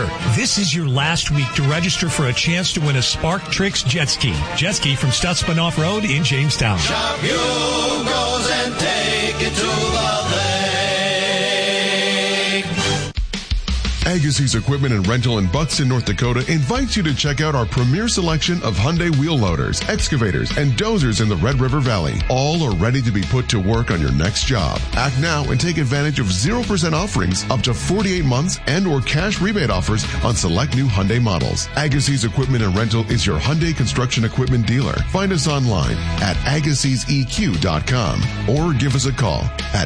Remember, this is your last week to register for a chance to win a Spark Tricks jet ski. Jet ski from Stutzman Off-Road in Jamestown. Shop Hugo's and take it to the lake. Agassiz Equipment and Rental in Buxton, North Dakota invites you to check out our premier selection of Hyundai wheel loaders, excavators, and dozers in the Red River Valley. All are ready to be put to work on your next job. Act now and take advantage of 0% offerings up to 48 months and or cash rebate offers on select new Hyundai models. Agassiz Equipment and Rental is your Hyundai construction equipment dealer. Find us online at AgassizEQ.com or give us a call at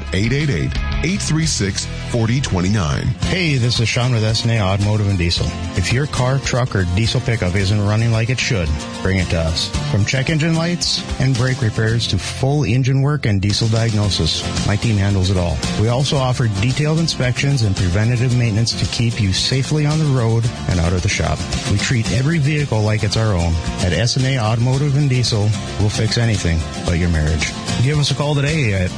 888-836-4029. Hey, this is Sean with SNA Automotive and Diesel. If your car, truck, or diesel pickup isn't running like it should, bring it to us. From check engine lights and brake repairs to full engine work and diesel diagnosis, my team handles it all. We also offer detailed inspections and preventative maintenance to keep you safely on the road and out of the shop. We treat every vehicle like it's our own. At SNA Automotive and Diesel, we'll fix anything but your marriage. Give us a call today at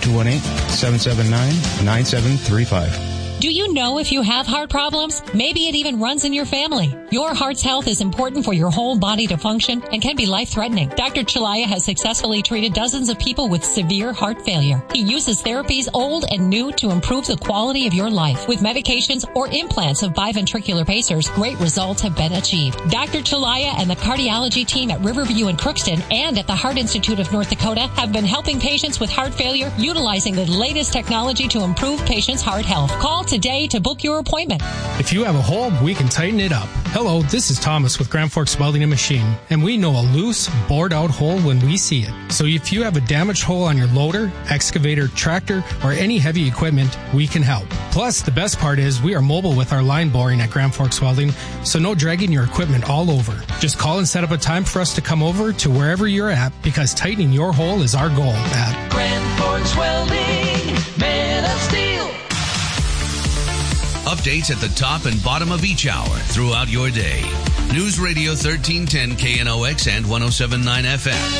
218-779-9735. Do you know if you have heart problems? Maybe it even runs in your family. Your heart's health is important for your whole body to function and can be life-threatening. Dr. Chalaya has successfully treated dozens of people with severe heart failure. He uses therapies old and new to improve the quality of your life. With medications or implants of biventricular pacers, great results have been achieved. Dr. Chalaya and the cardiology team at Riverview in Crookston and at the Heart Institute of North Dakota have been helping patients with heart failure utilizing the latest technology to improve patients' heart health. Call today to book your appointment. If you have a hole, we can tighten it up. Hello, this is Thomas with Grand Forks Welding and Machine, and we know a loose, bored out hole when we see it. So if you have a damaged hole on your loader, excavator, tractor, or any heavy equipment, we can help. Plus, the best part is we are mobile with our line boring at Grand Forks Welding, so no dragging your equipment all over. Just call and set up a time for us to come over to wherever you're at, because tightening your hole is our goal at Grand Forks Welding, made of steel. Updates at the top and bottom of each hour throughout your day. News Radio 1310 KNOX and 107.9 FM.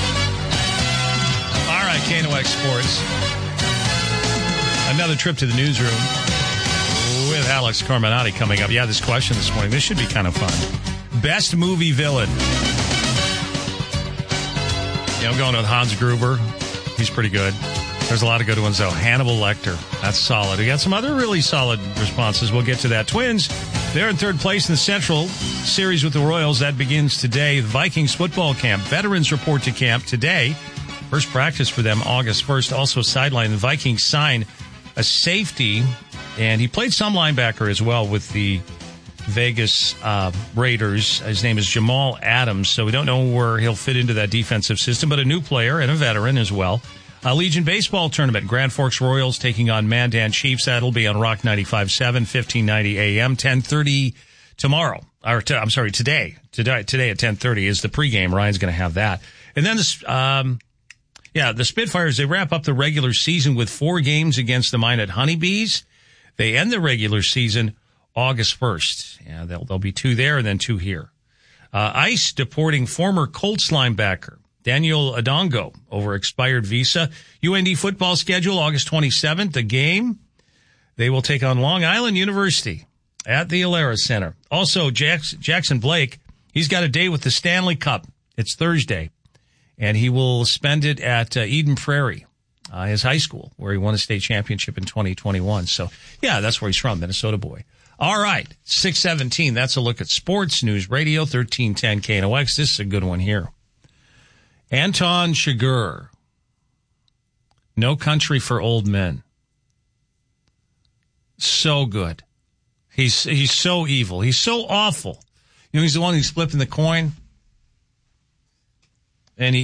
All right, KNOX Sports. Another trip to the newsroom with Alex Carminati coming up. Yeah, this question this morning. This should be kind of fun. Best movie villain. Yeah, I'm going with Hans Gruber. He's pretty good. There's a lot of good ones, though. Hannibal Lecter. That's solid. We got some other really solid responses. We'll get to that. Twins, they're in third place in the Central Series with the Royals. That begins today. The Vikings football camp. Veterans report to camp today. First practice for them August 1st. Also sideline. The Vikings sign a safety, and he played some linebacker as well with the Vegas Raiders. His name is Jamal Adams, so we don't know where he'll fit into that defensive system, but a new player and a veteran as well. Legion Baseball Tournament, Grand Forks Royals taking on Mandan Chiefs. That'll be on Rock 95.7, 1590 AM, 10:30 tomorrow. Today at 10:30 is the pregame. Ryan's going to have that. And then the Spitfires, they wrap up the regular season with 4 games against the Minot Honeybees. They end the regular season August 1st. Yeah, there'll be 2 there and then 2 here. ICE deporting former Colts linebacker Daniel Adongo over expired visa. UND football schedule, August 27th. The game, they will take on Long Island University at the Alara Center. Also, Jackson Blake, he's got a day with the Stanley Cup. It's Thursday, and he will spend it at Eden Prairie, his high school, where he won a state championship in 2021. So, yeah, that's where he's from, Minnesota boy. All right, 6:17. That's a look at Sports News Radio, 1310 KNOX. This is a good one here. Anton Chigurh, No Country for Old Men. So good. He's so evil. He's so awful. You know, he's the one who's flipping the coin. And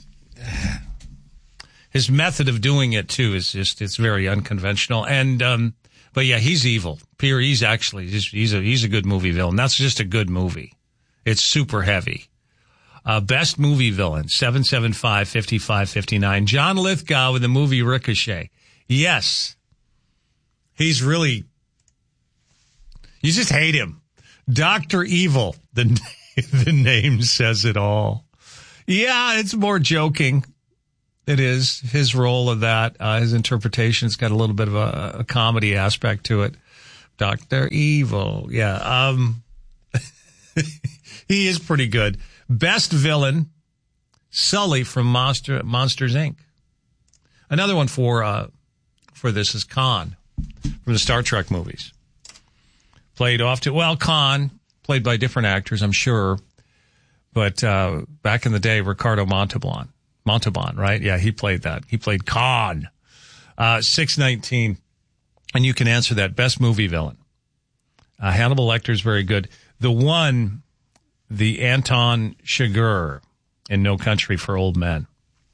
his method of doing it too is it's very unconventional. And, but yeah, he's evil. Pierre, he's a good movie villain. That's just a good movie. It's super heavy. Best movie villain, 775-5559. John Lithgow with the movie Ricochet. Yes. He's really, you just hate him. Dr. Evil. The name says it all. Yeah, it's more joking. It is. His role of that, his interpretation, it's got a little bit of a comedy aspect to it. Dr. Evil. Yeah. He is pretty good. Best villain, Sully from Monsters, Inc. Another one for this is Khan from the Star Trek movies. Khan, played by different actors, I'm sure. But back in the day, Ricardo Montalban, right? Yeah, he played that. He played Khan. 619. And you can answer that. Best movie villain. Hannibal Lecter's very good. The Anton Chigurh in No Country for Old Men.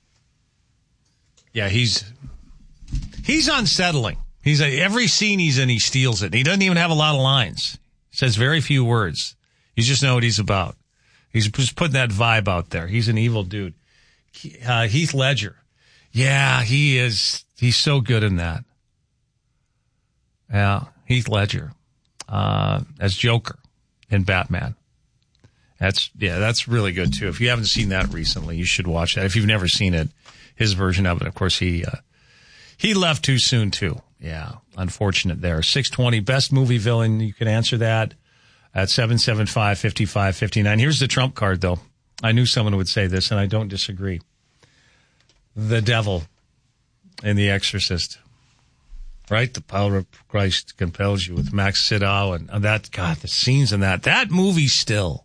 Yeah, he's unsettling. Every scene he's in, he steals it. He doesn't even have a lot of lines. He says very few words. You just know what he's about. He's just putting that vibe out there. He's an evil dude. Heath Ledger. Yeah, he is. He's so good in that. Yeah, Heath Ledger as Joker in Batman. That's really good too. If you haven't seen that recently, you should watch that. If you've never seen it, his version of it. Of course, he left too soon too. Yeah, unfortunate there. 620 best movie villain. You can answer that at 775-5559. Here's the trump card though. I knew someone would say this, and I don't disagree. The devil in The Exorcist. Right? The power of Christ compels you with Max Sydow and that. God, the scenes in that movie still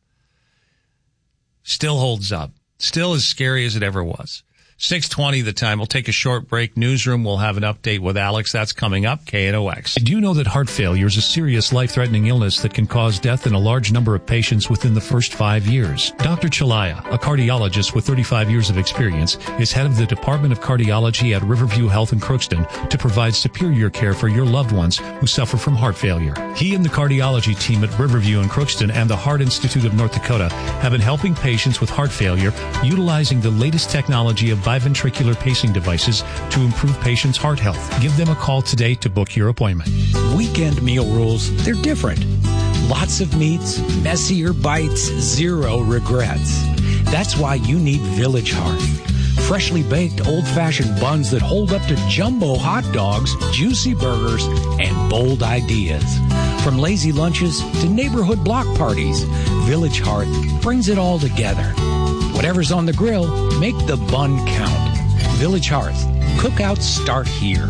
holds up. Still as scary as it ever was. 6:20 the time. We'll take a short break. Newsroom, we'll have an update with Alex. That's coming up. KNOX. Do you know that heart failure is a serious life-threatening illness that can cause death in a large number of patients within the first 5 years? Dr. Chalaya, a cardiologist with 35 years of experience, is head of the Department of Cardiology at Riverview Health in Crookston to provide superior care for your loved ones who suffer from heart failure. He and the cardiology team at Riverview in Crookston and the Heart Institute of North Dakota have been helping patients with heart failure utilizing the latest technology of biventricular pacing devices to improve patients' heart health. Give them a call today to book your appointment. Weekend meal rules, they're different. Lots of meats, messier bites, zero regrets. That's why you need Village Hearth. Freshly baked old-fashioned buns that hold up to jumbo hot dogs, juicy burgers, and bold ideas. From lazy lunches to neighborhood block parties, Village Hearth brings it all together. Whatever's on the grill, make the bun count. Village Hearth. Cookouts start here.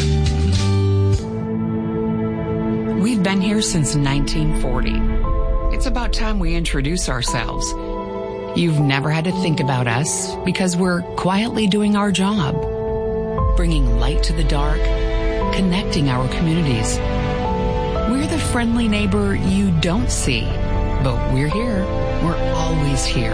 We've been here since 1940. It's about time we introduce ourselves. You've never had to think about us because we're quietly doing our job, bringing light to the dark, connecting our communities. We're the friendly neighbor you don't see, but we're here. We're always here.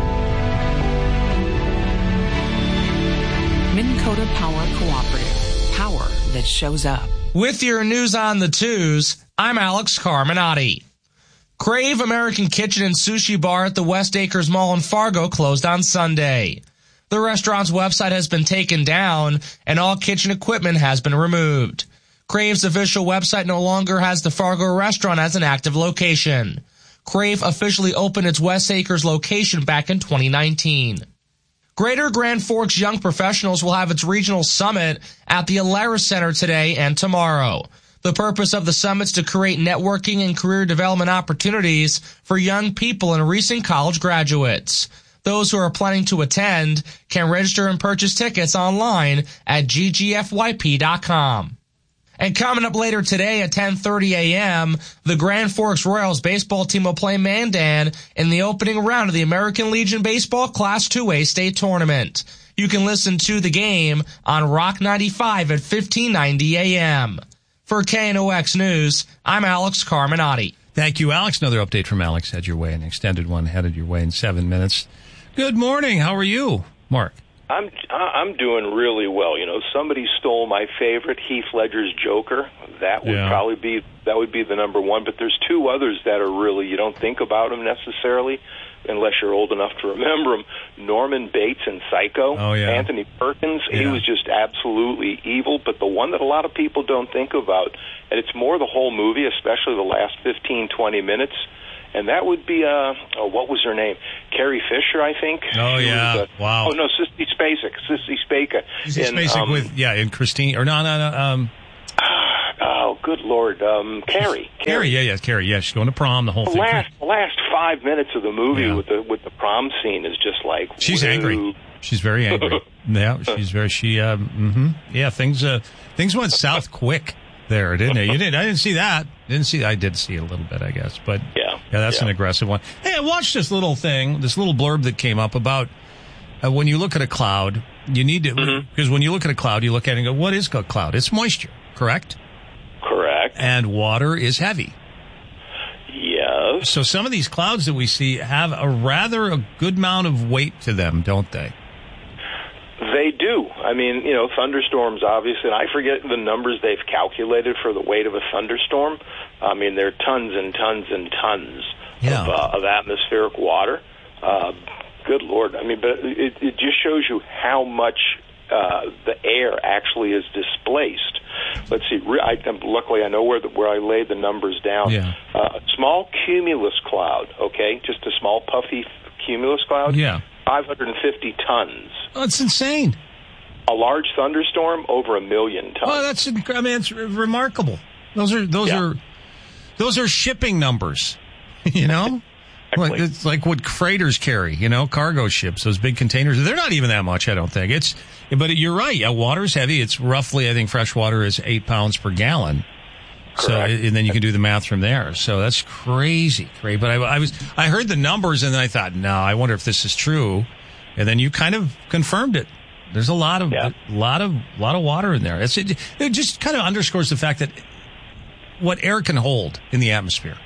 Minn Kota Power Cooperative. Power that shows up. With your news on the twos, I'm Alex Carminati. Crave American Kitchen and Sushi Bar at the West Acres Mall in Fargo closed on Sunday. The restaurant's website has been taken down and all kitchen equipment has been removed. Crave's official website no longer has the Fargo restaurant as an active location. Crave officially opened its West Acres location back in 2019. Greater Grand Forks Young Professionals will have its regional summit at the Alara Center today and tomorrow. The purpose of the summit is to create networking and career development opportunities for young people and recent college graduates. Those who are planning to attend can register and purchase tickets online at ggfyp.com. And coming up later today at 10:30 a.m., the Grand Forks Royals baseball team will play Mandan in the opening round of the American Legion Baseball Class 2A state tournament. You can listen to the game on Rock 95 at 1590 a.m. For KNOX News, I'm Alex Carminati. Thank you, Alex. Another update from Alex headed your way, an extended one headed your way in 7 minutes. Good morning. How are you, Mark? I'm doing really well. You know, somebody stole my favorite, Heath Ledger's Joker. That would be the number one. But there's two others that are really, you don't think about them necessarily unless you're old enough to remember them. Norman Bates in Psycho. Oh, yeah. Anthony Perkins. Yeah. He was just absolutely evil. But the one that a lot of people don't think about, and it's more the whole movie, especially the last 15, 20 minutes, and that would be, what was her name? Carrie Fisher, I think. Oh, yeah. Wow. Oh, no, Sissy Spacek. Sissy Spacek with, in Christine, or no. Oh, good Lord. Carrie. Carrie, yeah, Carrie. Yeah, she's going to prom, the whole thing. The last 5 minutes of the movie with the prom scene is just like... She's angry. She's very angry. Yeah, she's very... Yeah, things went south quick there, didn't it? I didn't see that. I did see it a little bit, I guess. But yeah, that's an aggressive one. Hey, I watched this little blurb that came up about when you look at a cloud, you need to... Because when you look at a cloud, you look at it and go, what is a cloud? It's moisture, correct? Correct. And water is heavy. Yes. So some of these clouds that we see have a good amount of weight to them, don't they? They do. I mean, thunderstorms, obviously, and I forget the numbers they've calculated for the weight of a thunderstorm. I mean, there are tons and tons and tons of atmospheric water. Good Lord. I mean, but it just shows you how much the air actually is displaced. Let's see. Luckily, I know where I laid the numbers down. Yeah. A small cumulus cloud, okay, just a small puffy cumulus cloud. Yeah. 550 tons. Oh, that's insane. A large thunderstorm, over 1 million tons. Oh, it's remarkable. Those are shipping numbers. Exactly. It's like what freighters carry, cargo ships, those big containers. They're not even that much, I don't think. But you're right. Yeah, water's heavy. It's roughly, I think, fresh water is 8 pounds per gallon. Correct. So, and then you can do the math from there. So that's crazy. But I heard the numbers and then I thought, no, I wonder if this is true. And then you kind of confirmed it. There's a lot of water in there. It just kind of underscores the fact that what air can hold in the atmosphere,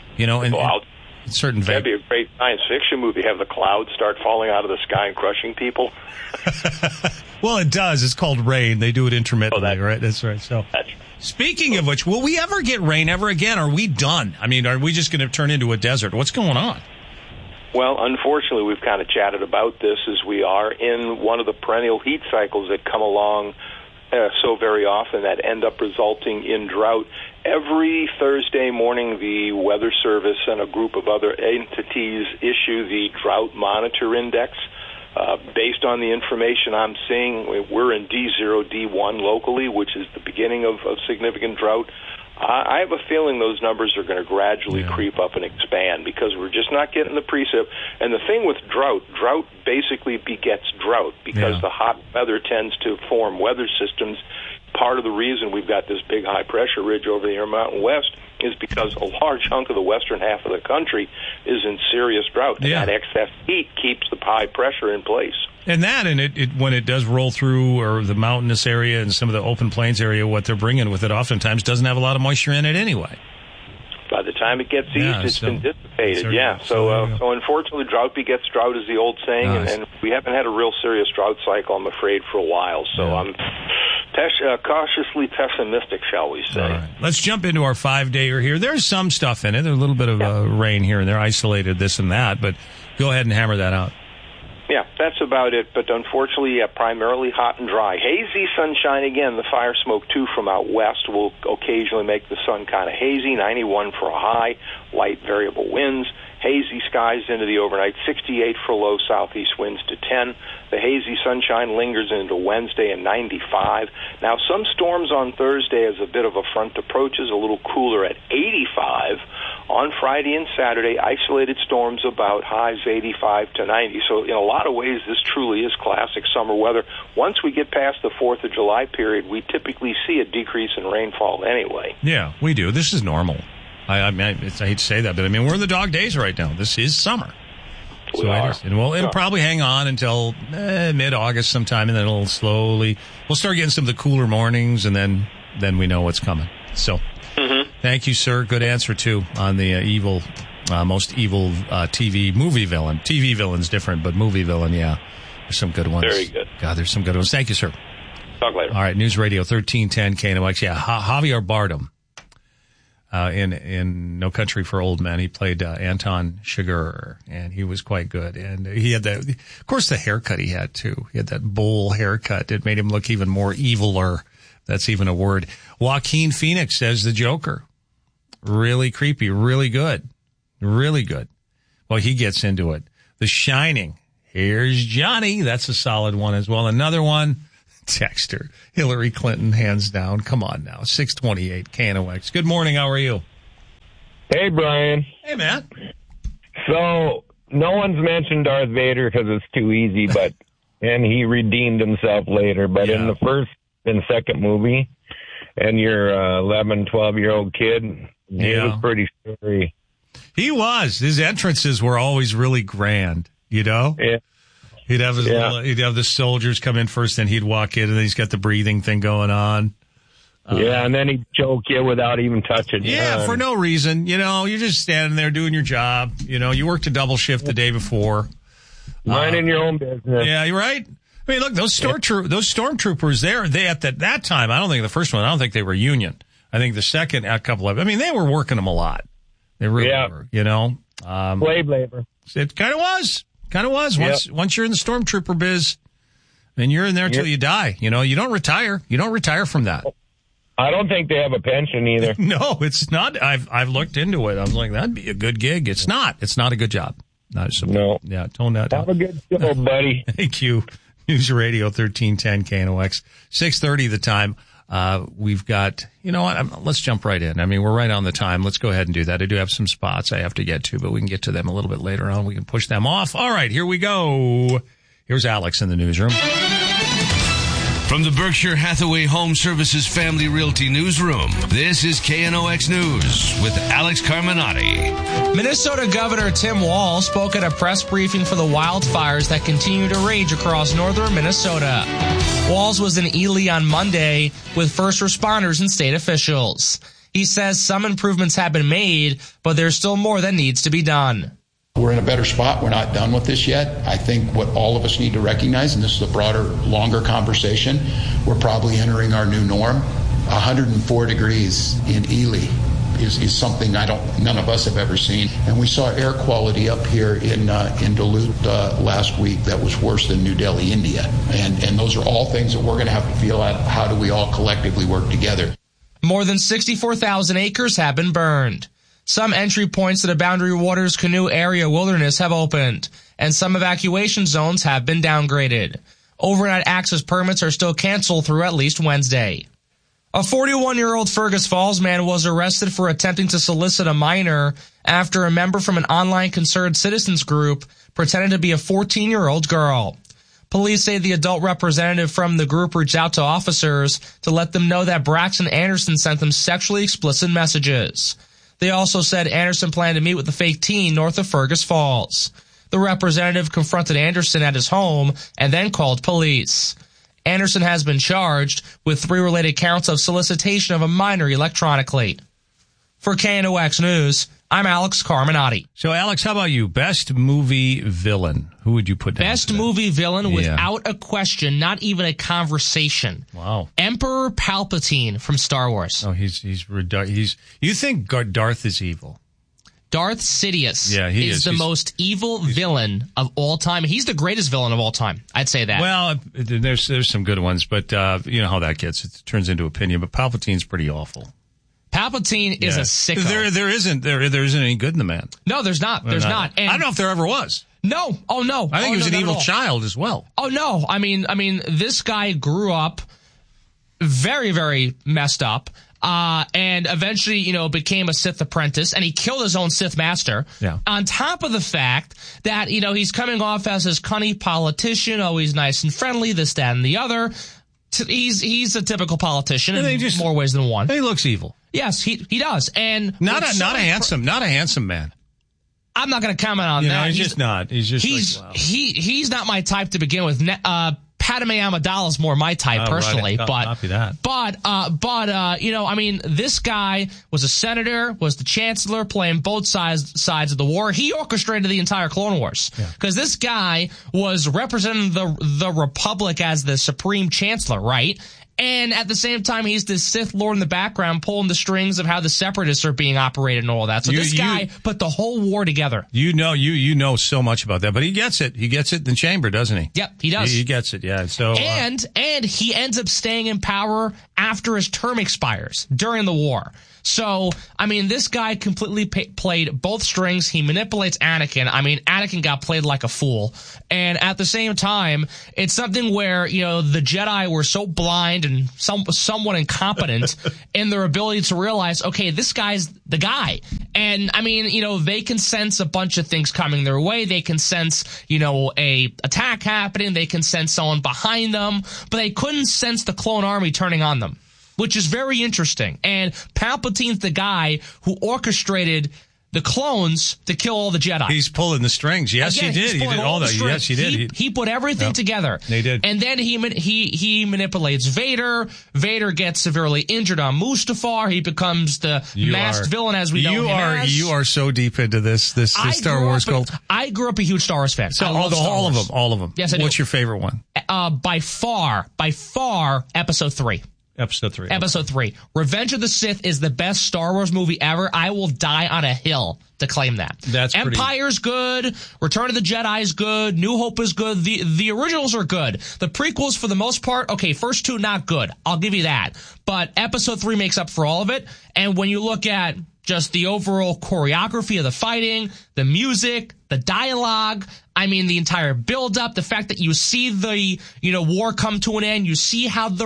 certain that'd be a great science fiction movie. Have the clouds start falling out of the sky and crushing people. Well, it does. It's called rain. They do it intermittently, right? That's right. So, speaking of which, will we ever get rain ever again? Are we done? I mean, are we just going to turn into a desert? What's going on? Well, unfortunately, we've kind of chatted about this as we are in one of the perennial heat cycles that come along so very often that end up resulting in drought. Every Thursday morning, the Weather Service and a group of other entities issue the Drought Monitor Index. Based on the information I'm seeing, we're in D0, D1 locally, which is the beginning of significant drought. I have a feeling those numbers are going to gradually creep up and expand because we're just not getting the precip. And the thing with drought basically begets drought because the hot weather tends to form weather systems. Part of the reason we've got this big high-pressure ridge over the Intermountain West is because a large chunk of the western half of the country is in serious drought. And that excess heat keeps the high pressure in place. And when it does roll through, or the mountainous area and some of the open plains area, what they're bringing with it oftentimes doesn't have a lot of moisture in it anyway. By the time it gets east, it's been dissipated. So unfortunately, drought begets drought is the old saying, and we haven't had a real serious drought cycle, I'm afraid, for a while. So I'm cautiously pessimistic, shall we say. All right. Let's jump into our 5-dayer here. There's some stuff in it. There's a little bit of rain here and there, isolated this and that, but go ahead and hammer that out. Yeah, that's about it. But unfortunately, primarily hot and dry. Hazy sunshine again. The fire smoke, too, from out west will occasionally make the sun kind of hazy. 91 for a high, light variable winds. Hazy skies into the overnight, 68 for low, southeast winds to 10. The hazy sunshine lingers into Wednesday and 95. Now, some storms on Thursday as a bit of a front approaches, a little cooler at 85. On Friday and Saturday, isolated storms about highs 85 to 90. So in a lot of ways, this truly is classic summer weather. Once we get past the 4th of July period, we typically see a decrease in rainfall anyway. Yeah, we do. This is normal. I hate to say that, but I mean, we're in the dog days right now. This is summer. It'll probably hang on until mid-August sometime, and then we'll start getting some of the cooler mornings, and then we know what's coming. So, Thank you, sir. Good answer, too, on the most evil TV movie villain. TV villain's different, but movie villain, yeah. There's some good ones. Very good. God, there's some good ones. Thank you, sir. Talk later. All right, News Radio 1310 KNOX. Yeah, Javier Bardem. In No Country for Old Men, he played Anton Chigurh, and he was quite good. And he had of course, the haircut he had too. He had that bowl haircut. It made him look even more eviler. That's even a word. Joaquin Phoenix as the Joker. Really creepy, really good. Really good. Well, he gets into it. The Shining. Here's Johnny. That's a solid one as well. Another one. Texter. Hillary Clinton, hands down. Come on now. 628 KNOX. Good morning. How are you? Hey, Brian. Hey, Matt. So, no one's mentioned Darth Vader because it's too easy, and he redeemed himself later. But in the first and second movie, and your 11, 12-year-old kid, he was pretty scary. He was. His entrances were always really grand, you know? Yeah. He'd have he'd have the soldiers come in first, then he'd walk in, and then he's got the breathing thing going on. And then he'd choke you without even touching you. Yeah, for no reason. You know, you're just standing there doing your job. You know, you worked a double shift the day before. Minding your own business. Yeah, you're right. I mean, look, those stormtroopers there, they at that time, I don't think the first one, I don't think they were Union. I think the second, a couple of, I mean, they were working them a lot. They really were, you know. Slave labor. It kind of was. Once you're in the stormtrooper biz, then you're in there till you die. You know, you don't retire. You don't retire from that. I don't think they have a pension either. No, it's not. I've looked into it. I was like, that'd be a good gig. It's not. It's not a good job. No. Yeah, tone that down. Have a good show, buddy. Thank you. News Radio 1310 KNOX. 6:30 the time. We've got, you know what, let's jump right in. I mean, we're right on the time. Let's go ahead and do that. I do have some spots I have to get to, but we can get to them a little bit later on. We can push them off. All right, here we go. Here's Alex in the newsroom. From the Berkshire Hathaway Home Services Family Realty Newsroom, this is KNOX News with Alex Carminati. Minnesota Governor Tim Walz spoke at a press briefing for the wildfires that continue to rage across northern Minnesota. Walz was in Ely on Monday with first responders and state officials. He says some improvements have been made, but there's still more that needs to be done. We're in a better spot. We're not done with this yet. I think what all of us need to recognize, and this is a broader, longer conversation, we're probably entering our new norm. 104 degrees in Ely is something none of us have ever seen. And we saw air quality up here in Duluth last week that was worse than New Delhi, India. And those are all things that we're going to have to feel out. How do we all collectively work together? More than 64,000 acres have been burned. Some entry points to the Boundary Waters Canoe Area Wilderness have opened, and some evacuation zones have been downgraded. Overnight access permits are still canceled through at least Wednesday. A 41-year-old Fergus Falls man was arrested for attempting to solicit a minor after a member from an online concerned citizens group pretended to be a 14-year-old girl. Police say the adult representative from the group reached out to officers to let them know that Braxton Anderson sent them sexually explicit messages. They also said Anderson planned to meet with the fake teen north of Fergus Falls. The representative confronted Anderson at his home and then called police. Anderson has been charged with 3 related counts of solicitation of a minor electronically. For KNOX News, I'm Alex Carminati. So, Alex, how about you? Best movie villain. Who would you put down? Best movie villain without a question, not even a conversation. Wow. Emperor Palpatine from Star Wars. Oh, he's you think Darth is evil? Darth Sidious is the most evil villain of all time. He's the greatest villain of all time. I'd say that. Well, there's some good ones, but you know how that gets. It turns into opinion, but Palpatine's pretty awful. Palpatine is a sicko. There isn't any good in the man. No, there's not. There's not. And I don't know if there ever was. No. Oh, no. I think he was an evil child as well. Oh, no. I mean, this guy grew up very, very messed up. And eventually, became a Sith apprentice, and he killed his own Sith master. Yeah. On top of the fact that, he's coming off as this cunning politician, always nice and friendly, this, that, and the other. He's a typical politician in more ways than one. He looks evil. Yes, he does. And not a handsome man. I'm not going to comment on that. He's just not. He's not my type to begin with. Padme Amidala's more my type personally, right. but this guy was a senator, was the chancellor, playing both sides of the war. He orchestrated the entire Clone Wars because this guy was representing the Republic as the supreme chancellor, right? And at the same time, he's this Sith Lord in the background pulling the strings of how the Separatists are being operated and all that. So this guy put the whole war together. You know so much about that, but he gets it. He gets it in the chamber, doesn't he? Yep, he does. He gets it, yeah. So and he ends up staying in power after his term expires during the war. So, I mean, this guy completely played both strings. He manipulates Anakin. I mean, Anakin got played like a fool. And at the same time, it's something where, you know, the Jedi were so blind and somewhat incompetent in their ability to realize, okay, this guy's the guy. And, I mean, you know, they can sense a bunch of things coming their way. They can sense, you know, a attack happening. They can sense someone behind them. But they couldn't sense the clone army turning on them, which is very interesting. And Palpatine's the guy who orchestrated the clones to kill all the Jedi. He's pulling the strings. Yes, he did. He did all that. Yes, he did. He put everything together. They did. And then he manipulates Vader. Vader gets severely injured on Mustafar. He becomes the masked villain as we know him as. You are so deep into this Star Wars cult. I grew up a huge Star Wars fan. So all of them. Yes, I do. What's your favorite one? By far, Episode 3. Episode 3. Revenge of the Sith is the best Star Wars movie ever. I will die on a hill to claim that. Empire's good. Return of the Jedi is good. New Hope is good. The originals are good. The prequels, for the most part, okay, first two, not good. I'll give you that. But Episode 3 makes up for all of it. And when you look at just the overall choreography of the fighting, the music, the dialogue, I mean, the entire build-up, the fact that you see the, you know, war come to an end, you see how the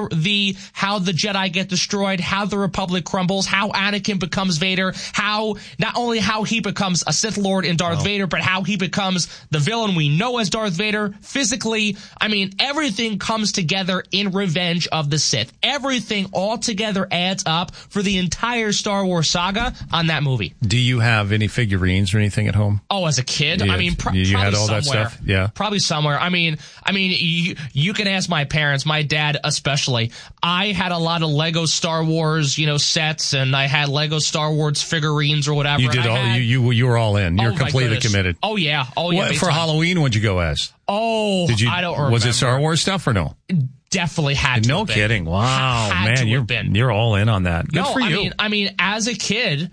Jedi get destroyed, how the Republic crumbles, how Anakin becomes Vader, how, not only how he becomes a Sith Lord in Darth Vader, but how he becomes the villain we know as Darth Vader, physically. I mean, everything comes together in Revenge of the Sith. Everything all together adds up for the entire Star Wars saga on that movie. Do you have any figurines or anything at home? Oh, as a kid? Yeah, I mean, you had all somewhere. That stuff? Yeah. Probably somewhere. I mean, you can ask my parents, my dad especially. I had a lot of Lego Star Wars, you know, sets, and I had Lego Star Wars figurines or whatever. You did you were all in. You're completely committed. Oh yeah. Oh yeah. For Halloween, what'd you go as? Oh, I don't remember. Was it Star Wars stuff or no? Definitely had to. No kidding. Wow, man, you're all in on that. Good for you. I mean, as a kid,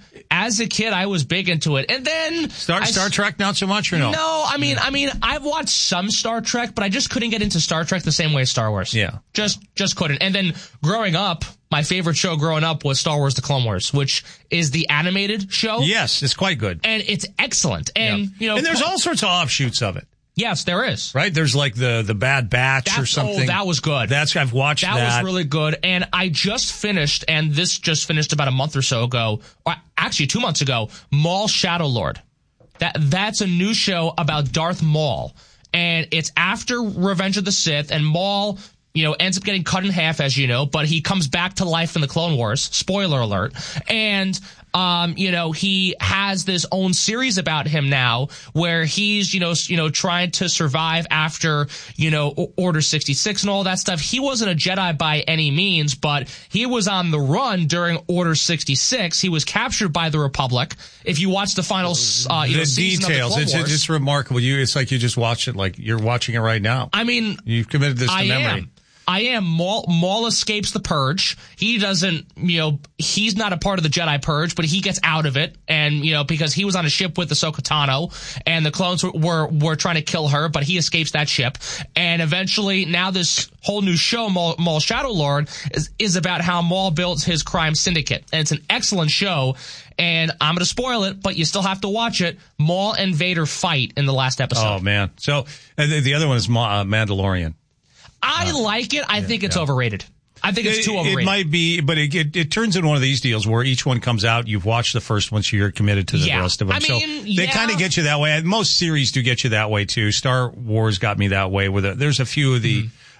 I was big into it, and then Star Trek, not so much, or no? No, I mean, I've watched some Star Trek, but I just couldn't get into Star Trek the same way as Star Wars. Yeah, just couldn't. And then growing up, my favorite show growing up was Star Wars: The Clone Wars, which is the animated show. Yes, it's quite good, and it's excellent. And you know, and there's all sorts of offshoots of it. Yes, there is. Right? There's like the Bad Batch or something. Oh, that was good. I've watched that. That was really good. And I just finished, and this just finished about a month or so ago, or actually 2 months ago, Maul Shadow Lord. That's a new show about Darth Maul. And it's after Revenge of the Sith, and Maul, you know, ends up getting cut in half, as you know, but he comes back to life in the Clone Wars. Spoiler alert. And you know, he has this own series about him now where he's, you know, trying to survive after, you know, Order 66 and all that stuff. He wasn't a Jedi by any means, but he was on the run during Order 66. He was captured by the Republic. If you watch the final, season details, of the Clone Wars, it's remarkable. It's like you just watched it, like you're watching it right now. I mean, you've committed this to memory. I am. Maul escapes the Purge. He doesn't, you know, he's not a part of the Jedi Purge, but he gets out of it. And, you know, because he was on a ship with Ahsoka Tano, and the clones were trying to kill her, but he escapes that ship. And eventually, now this whole new show, Maul Shadow Lord, is about how Maul built his crime syndicate. And it's an excellent show. And I'm going to spoil it, but you still have to watch it. Maul and Vader fight in the last episode. Oh, man. So, the other one is Mandalorian. I like it. I think it's overrated. I think it's too overrated. It might be, but it turns into one of these deals where each one comes out, you've watched the first one, so you're committed to the rest of them. So they kind of get you that way. Most series do get you that way too. Star Wars got me that way. There's a few of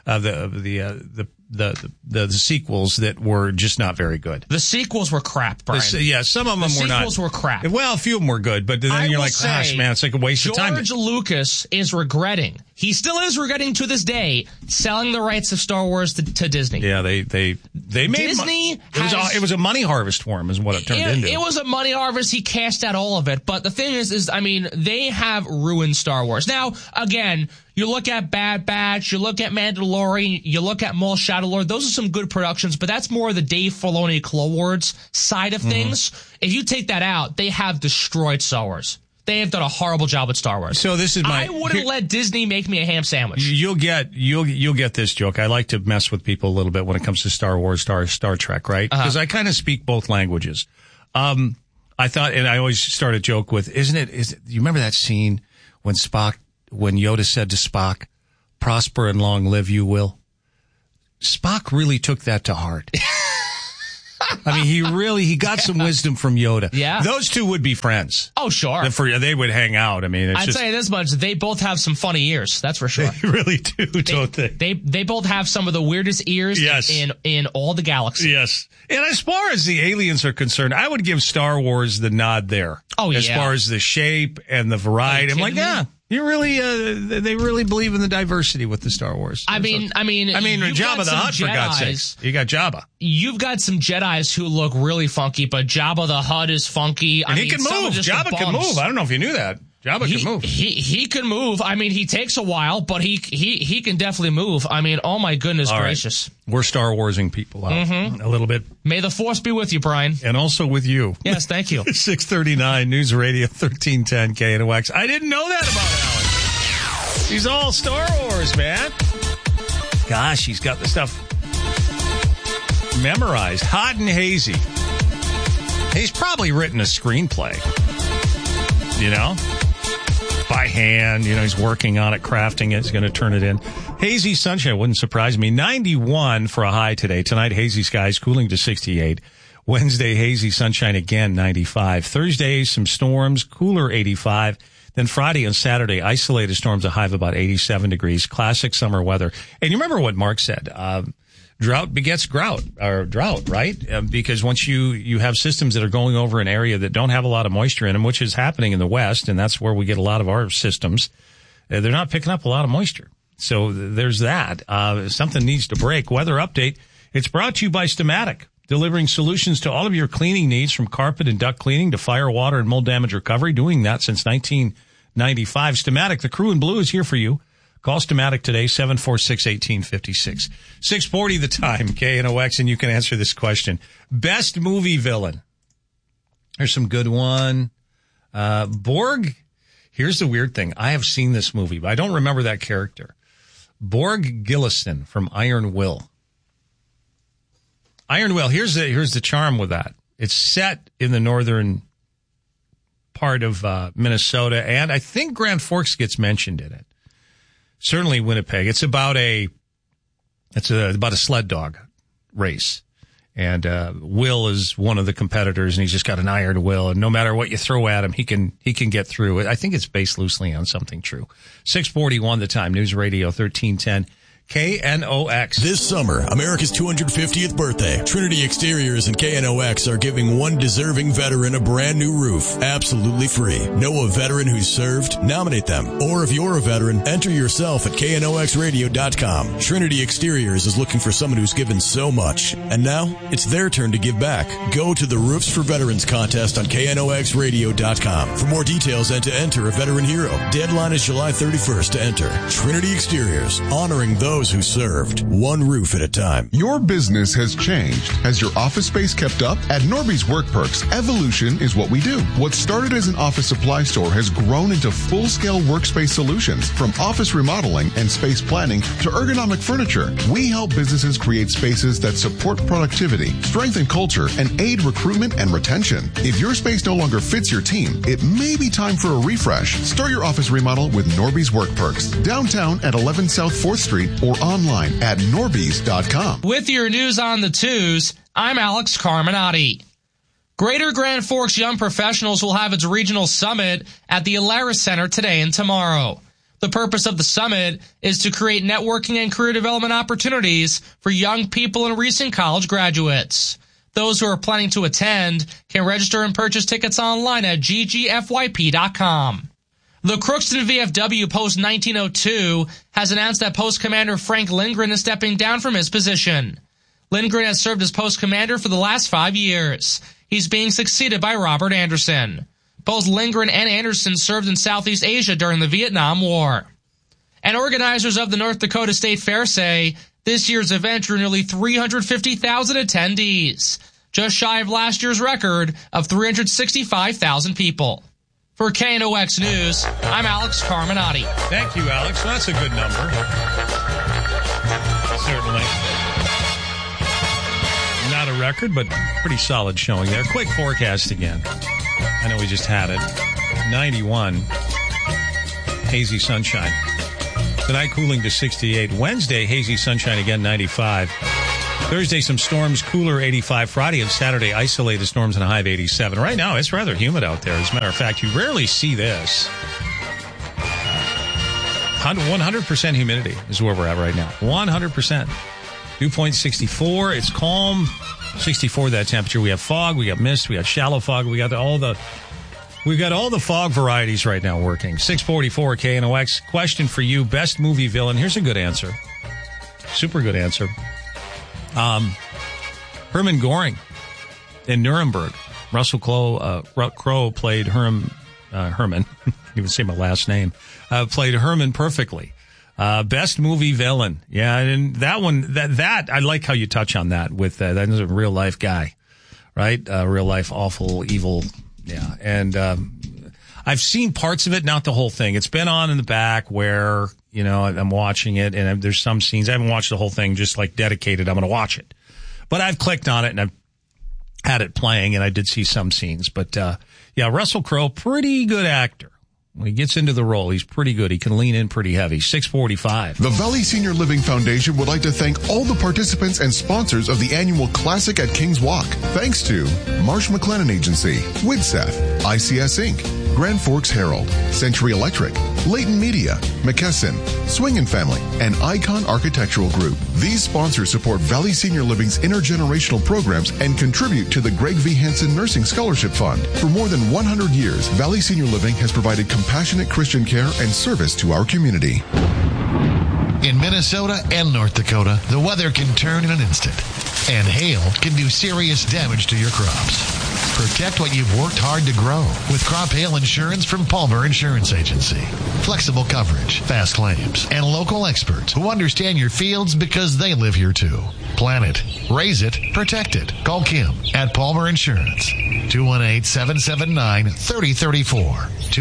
the sequels that were just not very good. The sequels were crap, Brian. Some of them were not. The sequels were crap. Well, a few of them were good, but then you're like, gosh, man, it's like a waste of time. George Lucas is regretting. He still is regretting to this day selling the rights of Star Wars to Disney. Yeah, they made Disney. It was a money harvest for him, is what it turned into. It was a money harvest. He cashed out all of it. But the thing is, I mean, they have ruined Star Wars. Now, again, you look at Bad Batch, you look at Mandalorian, you look at Maul Shadow Lord. Those are some good productions, but that's more the Dave Filoni Clone Wars side of things. If you take that out, they have destroyed Star Wars. They have done a horrible job with Star Wars. So this is I wouldn't let Disney make me a ham sandwich. You'll get this joke. I like to mess with people a little bit when it comes to Star Wars, Star Trek, right? Because I kind of speak both languages. I thought, and I always start a joke with, is it, you remember that scene when Yoda said to Spock, prosper and long live you will? Spock really took that to heart. I mean, he got some wisdom from Yoda. Yeah. Those two would be friends. Oh, sure. They would hang out. I mean, I'd say this much. They both have some funny ears. That's for sure. They really do, don't they? They both have some of the weirdest ears in all the galaxy. Yes. And as far as the aliens are concerned, I would give Star Wars the nod there. Oh, yeah. As far as the shape and the variety. I'm like, yeah. You really, they really believe in the diversity with the Star Wars. I mean, Jabba the Hutt, for God's sakes. You got Jabba. You've got some Jedis who look really funky, but Jabba the Hutt is funky. And he can move. Jabba can move. I don't know if you knew that. Jabba can move. He can move. I mean, he takes a while, but he can definitely move. I mean, oh my goodness gracious. Right. We're Star Warsing people out a little bit. May the Force be with you, Brian. And also with you. Yes, thank you. 639 News Radio 1310 KNOX. I didn't know that about Alex. He's all Star Wars, man. Gosh, he's got the stuff memorized. Hot and Hazy. He's probably written a screenplay. By hand, he's working on it, crafting it, he's going to turn it in. Hazy sunshine wouldn't surprise me. 91 for a high today. Tonight, hazy skies, cooling to 68. Wednesday, hazy sunshine again, 95. Thursday, some storms, cooler 85. Then Friday and Saturday, isolated storms, a high of about 87 degrees. Classic summer weather. And you remember what Mark said, drought begets drought, right? Because once you have systems that are going over an area that don't have a lot of moisture in them, which is happening in the West, and that's where we get a lot of our systems, they're not picking up a lot of moisture. So there's that. Something needs to break. Weather update. It's brought to you by Stamatic, delivering solutions to all of your cleaning needs, from carpet and duct cleaning to fire, water, and mold damage recovery. Doing that since 1995. Stamatic, the crew in blue, is here for you. Call Stamatic today, 746-1856. 640 the time, KNOX, and you can answer this question. Best movie villain. There's some good one. Borg. Here's the weird thing. I have seen this movie, but I don't remember that character. Borg Gilliston from Iron Will. Iron Will. Here's the charm with that. It's set in the northern part of Minnesota, and I think Grand Forks gets mentioned in it. Certainly Winnipeg. It's about a sled dog race. And Will is one of the competitors, and he's just got an iron will, and no matter what you throw at him, he can get through it. I think it's based loosely on something true. 641 the time, News Radio 1310. KNOX. This summer, America's 250th birthday, Trinity Exteriors and KNOX are giving one deserving veteran a brand new roof, absolutely free. Know a veteran who's served? Nominate them. Or if you're a veteran, enter yourself at KNOXradio.com. Trinity Exteriors is looking for someone who's given so much, and now it's their turn to give back. Go to the Roofs for Veterans contest on KNOXradio.com for more details and to enter a veteran hero. Deadline is July 31st to enter. Trinity Exteriors, honoring those who served, one roof at a time. Your business has changed. Has your office space kept up? At Norby's Work Perks, evolution is what we do. What started as an office supply store has grown into full-scale workspace solutions, from office remodeling and space planning to ergonomic furniture. We help businesses create spaces that support productivity, strengthen culture, and aid recruitment and retention. If your space no longer fits your team, it may be time for a refresh. Start your office remodel with Norby's Work Perks, downtown at 11 South 4th Street, or online at Norbys.com. With your news on the twos, I'm Alex Carminati. Greater Grand Forks Young Professionals will have its regional summit at the Alaris Center today and tomorrow. The purpose of the summit is to create networking and career development opportunities for young people and recent college graduates. Those who are planning to attend can register and purchase tickets online at ggfyp.com. The Crookston VFW Post 1902 has announced that Post Commander Frank Lindgren is stepping down from his position. Lindgren has served as Post Commander for the last 5 years. He's being succeeded by Robert Anderson. Both Lindgren and Anderson served in Southeast Asia during the Vietnam War. And organizers of the North Dakota State Fair say this year's event drew nearly 350,000 attendees, just shy of last year's record of 365,000 people. For KNOX News, I'm Alex Carminati. Thank you, Alex. Well, that's a good number. Certainly. Not a record, but pretty solid showing there. Quick forecast again. I know we just had it. 91. Hazy sunshine. Tonight cooling to 68. Wednesday, hazy sunshine again, 95. Thursday, some storms, cooler, 85. Friday and Saturday, isolated storms and a high of 87. Right now, it's rather humid out there. As a matter of fact, you rarely see this. 100% humidity is where we're at right now. 100%. Dew point 64. It's calm. 64 that temperature. We have fog. We got mist. We got shallow fog. We've got all the fog varieties right now working. 644 KNOX. Question for you. Best movie villain. Here's a good answer. Super good answer. Herman Goring in Nuremberg. Russell Crowe played Herman. Even say my last name. Played Herman perfectly. Best movie villain. Yeah, and that one, that I like how you touch on that with that is a real life guy, right? Real life awful, evil. Yeah, and I've seen parts of it, not the whole thing. It's been on in the back where, you know, I'm watching it, and there's some scenes. I haven't watched the whole thing, just like dedicated. I'm going to watch it. But I've clicked on it, and I've had it playing, and I did see some scenes. But, yeah, Russell Crowe, pretty good actor. When he gets into the role, he's pretty good. He can lean in pretty heavy. 645. The Valley Senior Living Foundation would like to thank all the participants and sponsors of the annual Classic at Kings Walk. Thanks to Marsh McLennan Agency, Widseth, ICS Inc., Grand Forks Herald, Century Electric, Leighton Media, McKesson, Swingen Family, and Icon Architectural Group. These sponsors support Valley Senior Living's intergenerational programs and contribute to the Greg V. Hansen Nursing Scholarship Fund. For more than 100 years, Valley Senior Living has provided compassionate Christian care and service to our community. In Minnesota and North Dakota, the weather can turn in an instant, and hail can do serious damage to your crops. Protect what you've worked hard to grow with crop hail insurance from Palmer Insurance Agency. Flexible coverage, fast claims, and local experts who understand your fields because they live here too. Plan it, raise it, protect it. Call Kim at Palmer Insurance. 218-779-3034.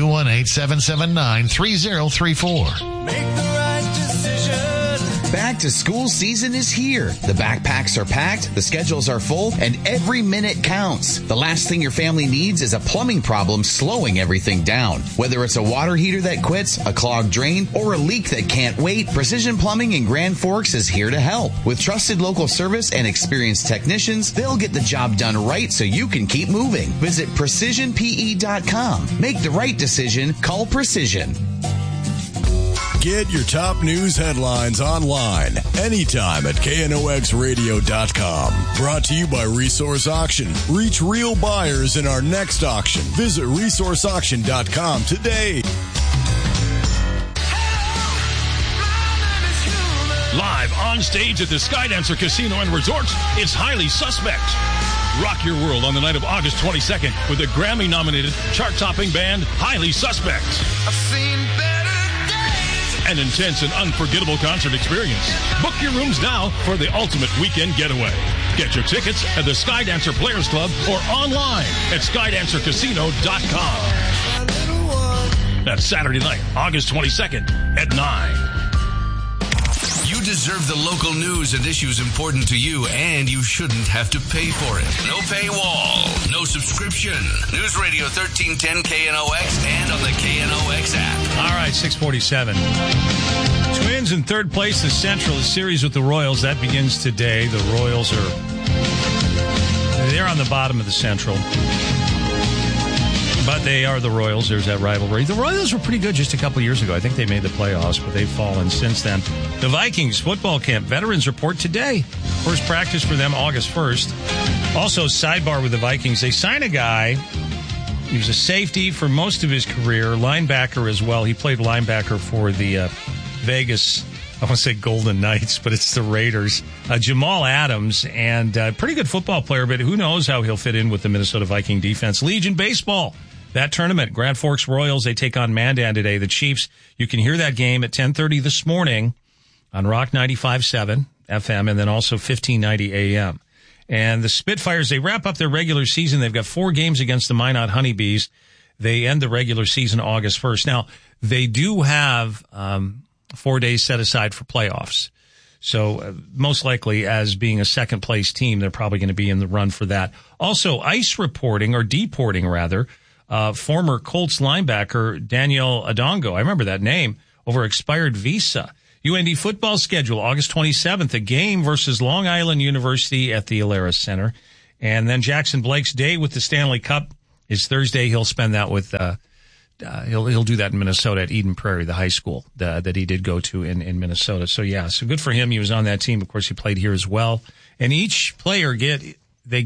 218-779-3034. Make the right decision. Back to school season is here. The backpacks are packed, the schedules are full, and every minute counts. The last thing your family needs is a plumbing problem slowing everything down. Whether it's a water heater that quits, a clogged drain, or a leak that can't wait, Precision Plumbing in Grand Forks is here to help. With trusted local service and experienced technicians, they'll get the job done right so you can keep moving. Visit PrecisionPE.com. Make the right decision. Call Precision. Get your top news headlines online anytime at KNOXradio.com. Brought to you by Resource Auction. Reach real buyers in our next auction. Visit ResourceAuction.com today. Live on stage at the Skydancer Casino and Resorts, it's Highly Suspect. Rock your world on the night of August 22nd with the Grammy-nominated, chart-topping band Highly Suspect. I've seen better An intense and unforgettable concert experience. Book your rooms now for the ultimate weekend getaway. Get your tickets at the Skydancer Players Club or online at SkydancerCasino.com. That's Saturday night, August 22nd at 9. You deserve the local news and issues important to you, and you shouldn't have to pay for it. No paywall, no subscription. News Radio 1310 KNOX and on the KNOX app. All right, 647. Twins in third place, the Central, the series with the Royals. That begins today. The Royals they're on the bottom of the Central. But they are the Royals. There's that rivalry. The Royals were pretty good just a couple years ago. I think they made the playoffs, but they've fallen since then. The Vikings football camp veterans report today. First practice for them August 1st. Also, sidebar with the Vikings. They signed a guy. He was a safety for most of his career, linebacker as well. He played linebacker for the Vegas, I want to say Golden Knights, but it's the Raiders. Jamal Adams, and pretty good football player, but who knows how he'll fit in with the Minnesota Viking defense. Legion Baseball. That tournament, Grand Forks Royals, they take on Mandan today. The Chiefs, you can hear that game at 10:30 this morning on Rock 95.7 FM and then also 1590 AM. And the Spitfires, they wrap up their regular season. They've got 4 games against the Minot Honeybees. They end the regular season August 1st. Now, they do have 4 days set aside for playoffs. So most likely, as being a second-place team, they're probably going to be in the run for that. Also, ICE reporting, or deporting rather, former Colts linebacker Daniel Adongo. I remember that name, over expired visa. UND football schedule, August 27th, a game versus Long Island University at the Alerus Center. And then Jackson Blake's day with the Stanley Cup is Thursday. He'll spend that with he'll do that in Minnesota at Eden Prairie, the high school that he did go to in Minnesota. So yeah, so good for him. He was on that team. Of course, he played here as well. And each player get a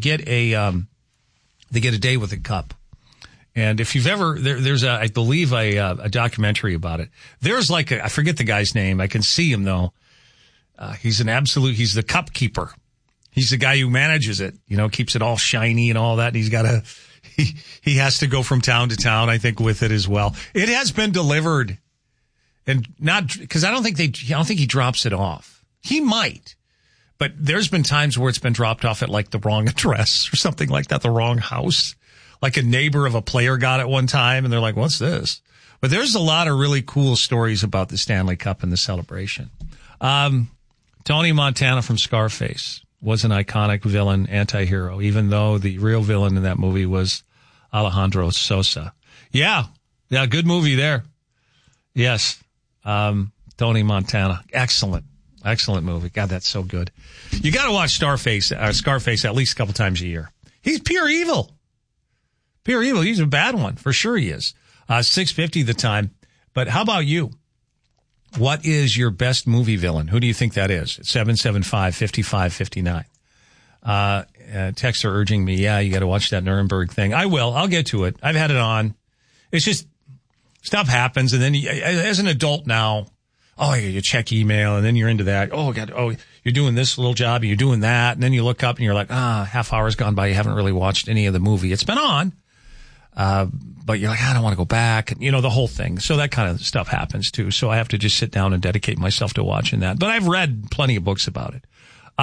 day with a cup. And if you've ever, there's I believe a documentary about it. There's I forget the guy's name. I can see him though. He's the cup keeper. He's the guy who manages it, keeps it all shiny and all that. And he's got he has to go from town to town, I think, with it as well. It has been delivered, and not because I don't think he drops it off. He might, but there's been times where it's been dropped off at the wrong address or something like that, the wrong house. Like a neighbor of a player got it one time, and they're like, "What's this?" But there's a lot of really cool stories about the Stanley Cup and the celebration. Tony Montana from Scarface was an iconic villain, anti-hero, even though the real villain in that movie was Alejandro Sosa. Yeah, good movie there. Yes, Tony Montana. Excellent movie. God, that's so good. You got to watch Scarface at least a couple times a year. He's pure evil. Pure evil. He's a bad one. For sure he is. 6:50 the time. But how about you? What is your best movie villain? Who do you think that is? 775-5559. Texts are urging me, you got to watch that Nuremberg thing. I will. I'll get to it. I've had it on. It's just stuff happens, and then as an adult now, you check email, and then you're into that. Oh, God, you're doing this little job, you're doing that, and then you look up, and you're like, half hour's gone by, you haven't really watched any of the movie. It's been on. But you're like, I don't want to go back. The whole thing. So that kind of stuff happens too. So I have to just sit down and dedicate myself to watching that. But I've read plenty of books about it.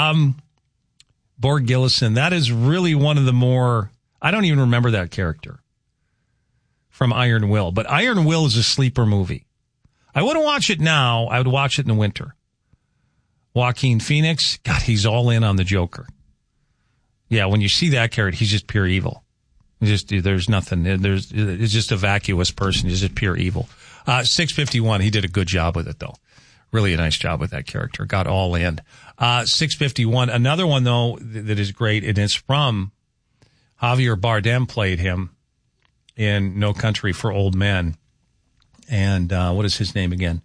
Borg Gillison, that is really one of the more, I don't even remember that character from Iron Will. But Iron Will is a sleeper movie. I wouldn't watch it now. I would watch it in the winter. Joaquin Phoenix, God, he's all in on the Joker. Yeah, when you see that character, he's just pure evil. There's nothing. It's just a vacuous person. He's just pure evil. 651. He did a good job with it, though. Really a nice job with that character. Got all in. 651. Another one, though, that is great, and it's from Javier Bardem played him in No Country for Old Men. And what is his name again?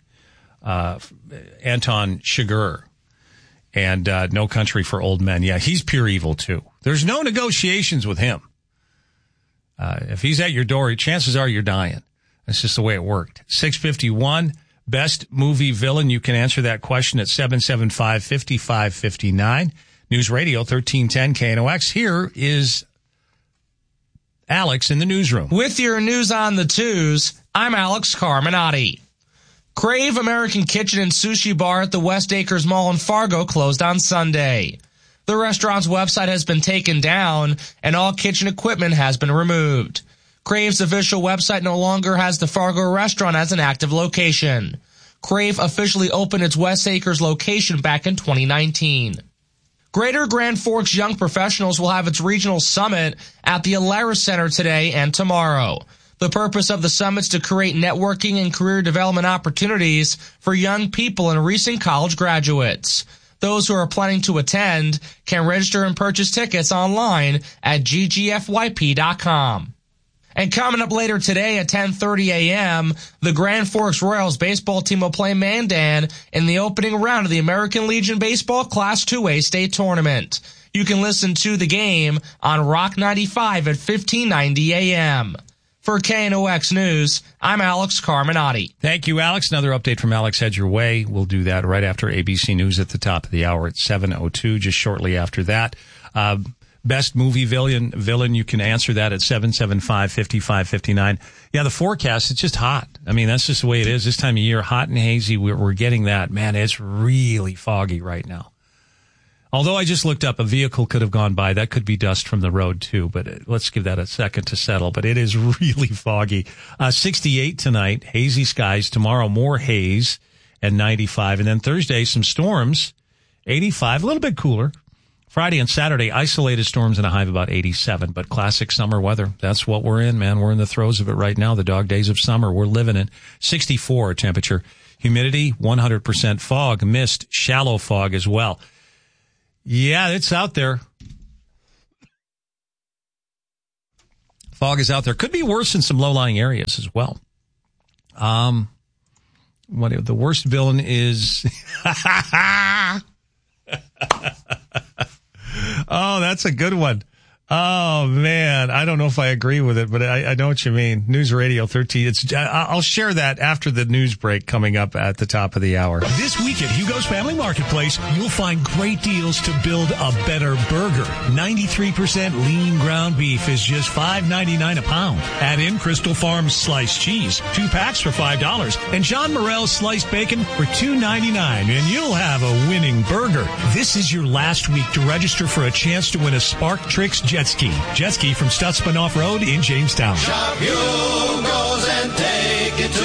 Anton Chigurh. And No Country for Old Men. Yeah, he's pure evil, too. There's no negotiations with him. If he's at your door, chances are you're dying. That's just the way it worked. 651, best movie villain. You can answer that question at 775-5559. News Radio 1310 KNOX. Here is Alex in the newsroom. With your news on the twos, I'm Alex Carminati. Crave American Kitchen and Sushi Bar at the West Acres Mall in Fargo closed on Sunday. The restaurant's website has been taken down, and all kitchen equipment has been removed. Crave's official website no longer has the Fargo restaurant as an active location. Crave officially opened its West Acres location back in 2019. Greater Grand Forks Young Professionals will have its regional summit at the Alerus Center today and tomorrow. The purpose of the summit is to create networking and career development opportunities for young people and recent college graduates. Those who are planning to attend can register and purchase tickets online at ggfyp.com. And coming up later today at 10:30 a.m., the Grand Forks Royals baseball team will play Mandan in the opening round of the American Legion Baseball Class 2A State Tournament. You can listen to the game on Rock 95 at 1590 a.m. For KNOX News, I'm Alex Carminati. Thank you, Alex. Another update from Alex heads your way. We'll do that right after ABC News at the top of the hour at 7:02, just shortly after that. Best movie villain, you can answer that at 775-5559. Yeah, the forecast, it's just hot. I mean, that's just the way it is this time of year. Hot and hazy, we're getting that. Man, it's really foggy right now. Although I just looked up, a vehicle could have gone by. That could be dust from the road, too. But let's give that a second to settle. But it is really foggy. 68 tonight, hazy skies. Tomorrow, more haze, and 95. And then Thursday, some storms 85, a little bit cooler. Friday and Saturday, isolated storms and a high of about 87, but classic summer weather. That's what we're in, man. We're in the throes of it right now, the dog days of summer. We're living in 64 temperature. Humidity, 100%. Fog, mist, shallow fog as well. Yeah, it's out there. Fog is out there. Could be worse in some low-lying areas as well. The worst villain is... Oh, that's a good one. Oh, man. I don't know if I agree with it, but I know what you mean. News Radio 13. I'll share that after the news break coming up at the top of the hour. This week at Hugo's Family Marketplace, you'll find great deals to build a better burger. 93% lean ground beef is just $5.99 a pound. Add in Crystal Farms sliced cheese, 2 packs for $5, and John Morrell's sliced bacon for $2.99, and you'll have a winning burger. This is your last week to register for a chance to win a Spark Tricks jet ski. Jet ski from Stutzman Off-Road in Jamestown. Shop Hugo's and take it to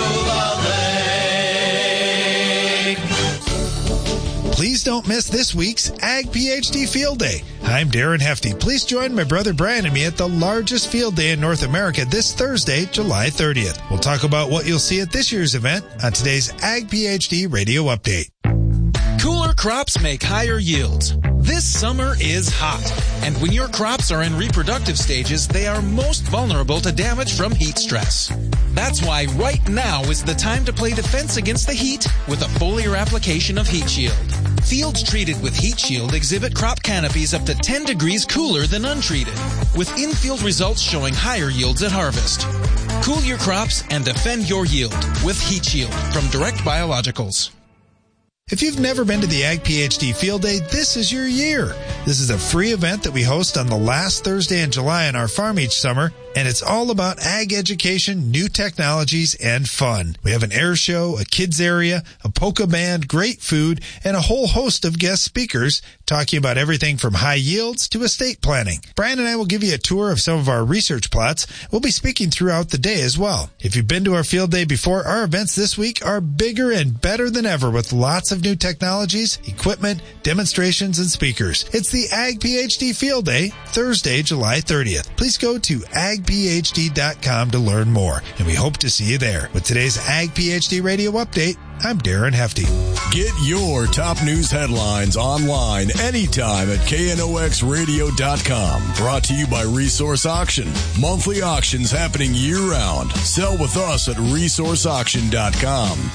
the lake. Please don't miss this week's Ag PhD Field Day. I'm Darren Hefty. Please join my brother Brian and me at the largest field day in North America this Thursday, July 30th. We'll talk about what you'll see at this year's event on today's Ag PhD Radio Update. Cooler crops make higher yields. This summer is hot, and when your crops are in reproductive stages, they are most vulnerable to damage from heat stress. That's why right now is the time to play defense against the heat with a foliar application of Heat Shield. Fields treated with Heat Shield exhibit crop canopies up to 10 degrees cooler than untreated, with in-field results showing higher yields at harvest. Cool your crops and defend your yield with Heat Shield from Direct Biologicals. If you've never been to the Ag PhD Field Day, this is your year. This is a free event that we host on the last Thursday in July on our farm each summer, and it's all about ag education, new technologies, and fun. We have an air show, a kids area, a polka band, great food, and a whole host of guest speakers talking about everything from high yields to estate planning. Brian and I will give you a tour of some of our research plots. We'll be speaking throughout the day as well. If you've been to our field day before, our events this week are bigger and better than ever with lots of new technologies, equipment, demonstrations, and speakers. It's the Ag PhD Field Day, Thursday, July 30th. Please go to agphd.com to learn more, and we hope to see you there. With today's Ag PhD Radio Update, I'm Darren Hefty. Get your top news headlines online anytime at knoxradio.com. Brought to you by Resource Auction. Monthly auctions happening year-round. Sell with us at resourceauction.com.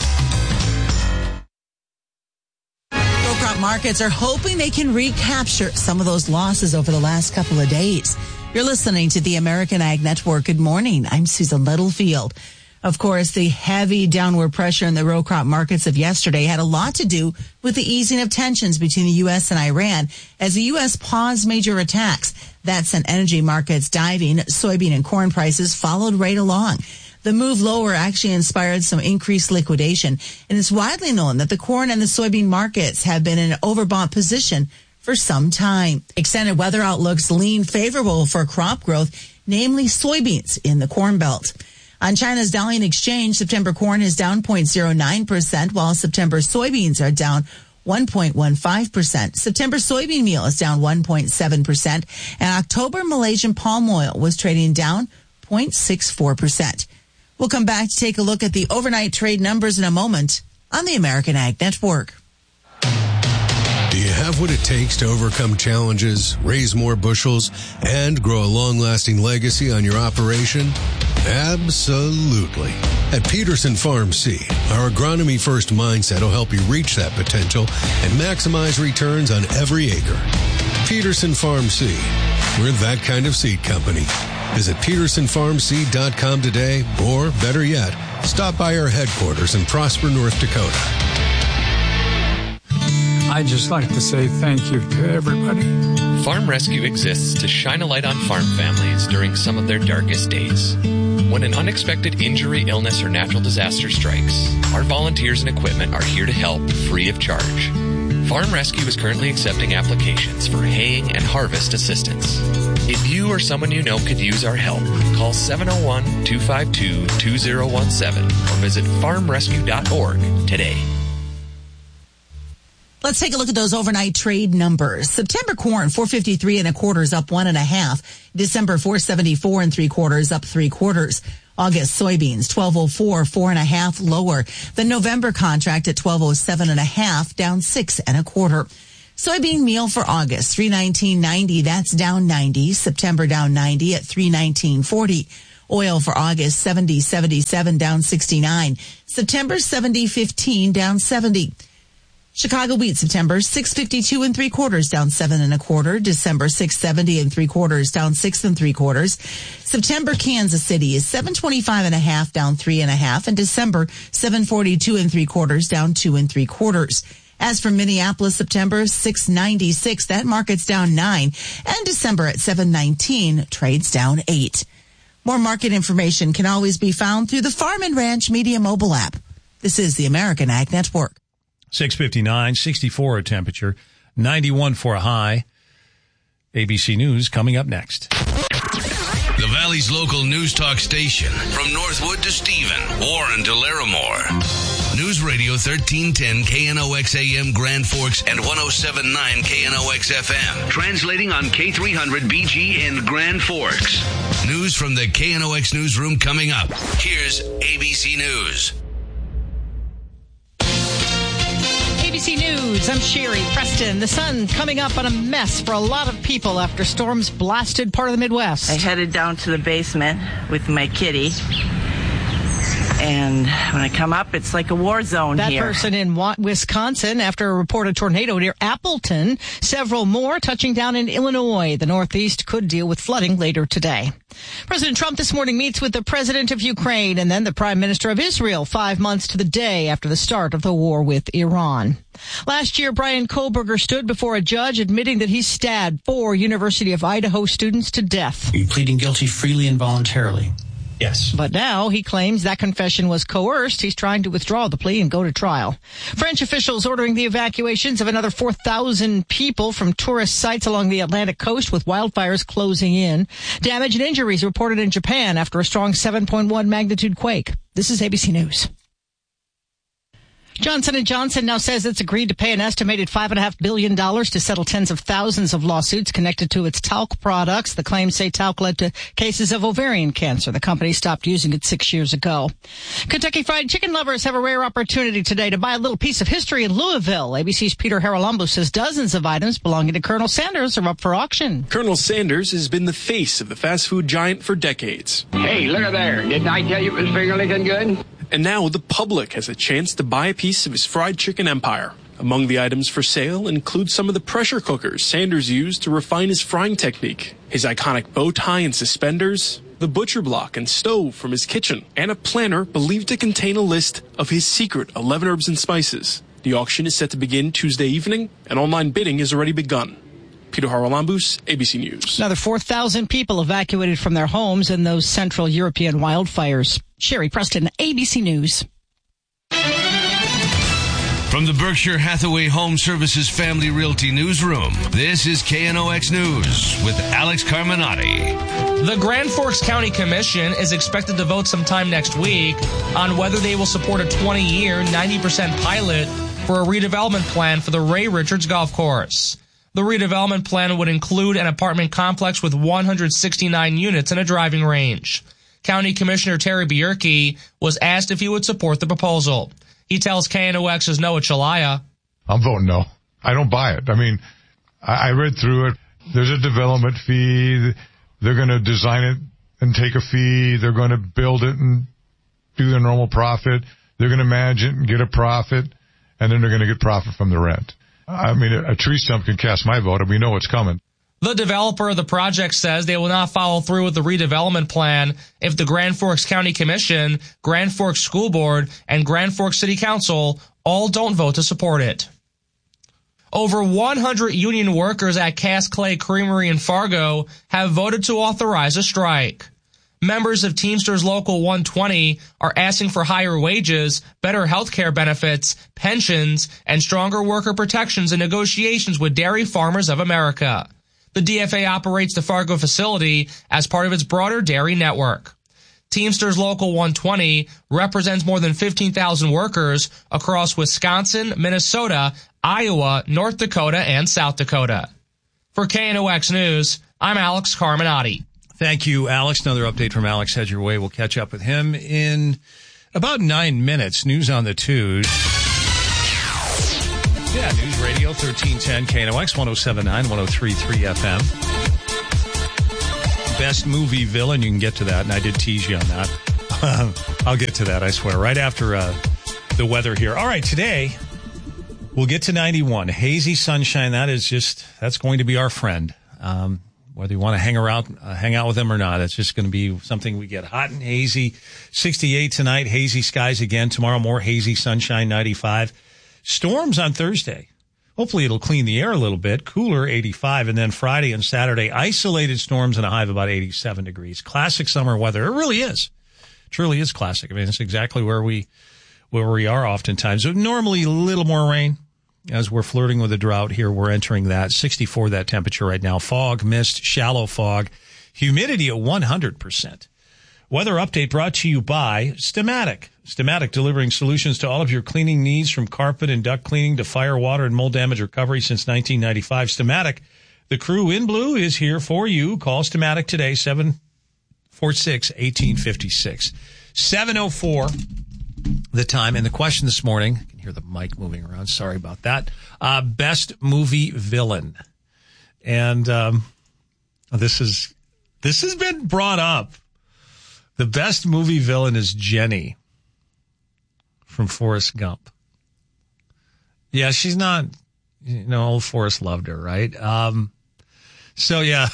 Crop markets are hoping they can recapture some of those losses over the last couple of days. You're listening to the American Ag Network. Good morning. I'm Susan Littlefield. Of course, the heavy downward pressure in the row crop markets of yesterday had a lot to do with the easing of tensions between the U.S. and Iran as the U.S. paused major attacks. That sent energy markets diving. Soybean and corn prices followed right along. The move lower actually inspired some increased liquidation, and it's widely known that the corn and the soybean markets have been in an overbought position for some time. Extended weather outlooks lean favorable for crop growth, namely soybeans in the Corn Belt. On China's Dalian Exchange, September corn is down 0.09%, while September soybeans are down 1.15%. September soybean meal is down 1.7%, and October Malaysian palm oil was trading down 0.64%. We'll come back to take a look at the overnight trade numbers in a moment on the American Ag Network. Do you have what it takes to overcome challenges, raise more bushels, and grow a long-lasting legacy on your operation? Absolutely. At Peterson Farm C, our agronomy-first mindset will help you reach that potential and maximize returns on every acre. Peterson Farm C. We're that kind of seed company. Visit PetersonFarmSeed.com today, or better yet, stop by our headquarters in Prosper, North Dakota. I'd just like to say thank you to everybody. Farm Rescue exists to shine a light on farm families during some of their darkest days. When an unexpected injury, illness, or natural disaster strikes, our volunteers and equipment are here to help free of charge. Farm Rescue is currently accepting applications for haying and harvest assistance. If you or someone you know could use our help, call 701-252-2017 or visit farmrescue.org today. Let's take a look at those overnight trade numbers. September corn, 453 1/4 is up 1.5. December, 474 3/4 up 3/4. August soybeans, 1204, 4.5 lower. The November contract at 1207.5, down 6 1/4. Soybean meal for August, 319.90, that's down 90. September down 90 at 319.40. Oil for August, 70.77, down 69. September, 70.15, down 70. Chicago wheat September, 652 3/4, down 7 1/4. December, 670 3/4, down 6 3/4. September Kansas City is 725.5, down 3.5. And December, 742 3/4, down 2 3/4. As for Minneapolis, September, 696, that market's down 9. And December at 719, trades down 8. More market information can always be found through the Farm and Ranch Media mobile app. This is the American Ag Network. 6:59, 64 a temperature, 91 for a high. ABC News coming up next. The Valley's local news talk station. From Northwood to Stephen, Warren to Larimore. News Radio 1310 KNOX AM Grand Forks and 107.9 KNOX FM. Translating on K300 BG in Grand Forks. News from the KNOX newsroom coming up. Here's ABC News. ABC News, I'm Sherry Preston. The sun coming up on a mess for a lot of people after storms blasted part of the Midwest. I headed down to the basement with my kitty. And when I come up, it's like a war zone that here. That person in Wisconsin after a reported tornado near Appleton. Several more touching down in Illinois. The Northeast could deal with flooding later today. President Trump this morning meets with the president of Ukraine and then the prime minister of Israel 5 months to the day after the start of the war with Iran. Last year, Brian Kohlberger stood before a judge admitting that he stabbed 4 University of Idaho students to death. Are you pleading guilty freely and voluntarily? Yes. But now he claims that confession was coerced. He's trying to withdraw the plea and go to trial. French officials ordering the evacuations of another 4,000 people from tourist sites along the Atlantic coast with wildfires closing in. Damage and injuries reported in Japan after a strong 7.1 magnitude quake. This is ABC News. Johnson & Johnson now says it's agreed to pay an estimated $5.5 billion to settle tens of thousands of lawsuits connected to its talc products. The claims say talc led to cases of ovarian cancer. The company stopped using it 6 years ago. Kentucky Fried Chicken lovers have a rare opportunity today to buy a little piece of history in Louisville. ABC's Peter Haralambou says dozens of items belonging to Colonel Sanders are up for auction. Colonel Sanders has been the face of the fast food giant for decades. Hey, look at there. Didn't I tell you it was finger-licking good? And now the public has a chance to buy a piece of his fried chicken empire. Among the items for sale include some of the pressure cookers Sanders used to refine his frying technique, his iconic bow tie and suspenders, the butcher block and stove from his kitchen, and a planner believed to contain a list of his secret 11 herbs and spices. The auction is set to begin Tuesday evening, and online bidding has already begun. Peter Haralambou, ABC News. Another 4,000 people evacuated from their homes in those Central European wildfires. Sherry Preston, ABC News. From the Berkshire Hathaway Home Services Family Realty Newsroom, this is KNOX News with Alex Carminati. The Grand Forks County Commission is expected to vote sometime next week on whether they will support a 20-year, 90% pilot for a redevelopment plan for the Ray Richards Golf Course. The redevelopment plan would include an apartment complex with 169 units and a driving range. County Commissioner Terry Bierke was asked if he would support the proposal. He tells KNOX's Noah Chalaya, I'm voting no. I don't buy it. I mean, I read through it. There's a development fee. They're going to design it and take a fee. They're going to build it and do their normal profit. They're going to manage it and get a profit, and then they're going to get profit from the rent. I mean, a tree stump can cast my vote, and we know what's coming. The developer of the project says they will not follow through with the redevelopment plan if the Grand Forks County Commission, Grand Forks School Board, and Grand Forks City Council all don't vote to support it. Over 100 union workers at Cass Clay Creamery in Fargo have voted to authorize a strike. Members of Teamsters Local 120 are asking for higher wages, better health care benefits, pensions, and stronger worker protections in negotiations with Dairy Farmers of America. The DFA operates the Fargo facility as part of its broader dairy network. Teamsters Local 120 represents more than 15,000 workers across Wisconsin, Minnesota, Iowa, North Dakota, and South Dakota. For KNOX News, I'm Alex Carminati. Thank you, Alex. Another update from Alex heads your way. We'll catch up with him in about 9 minutes. News on the twos. Yeah, News Radio 1310 KNOX 107.9, 103.3 FM. Best movie villain. You can get to that, and I did tease you on that. I'll get to that, I swear, right after the weather here. All right, today we'll get to 91. Hazy sunshine. That's going to be our friend. Whether you want to hang out with him or not, it's just going to be something we get hot and hazy. 68 tonight, hazy skies again. Tomorrow, more hazy sunshine, 95. Storms on Thursday. Hopefully it'll clean the air a little bit. Cooler, 85. And then Friday and Saturday, isolated storms and a high of about 87 degrees. Classic summer weather. It really is. It truly is classic. I mean, it's exactly where we are oftentimes. So normally a little more rain. As we're flirting with a drought here, we're entering that. 64, that temperature right now. Fog, mist, shallow fog. Humidity at 100%. Weather update brought to you by Stamatic. Stamatic, delivering solutions to all of your cleaning needs, from carpet and duct cleaning to fire, water, and mold damage recovery since 1995. Stamatic, the crew in blue, is here for you. Call Stamatic today, 746-1856. 7:04 the time. And the question this morning, I can hear the mic moving around. Sorry about that. Best movie villain. And this has been brought up. The best movie villain is Jenny from Forrest Gump. Yeah, she's not, old Forrest loved her, right? So yeah.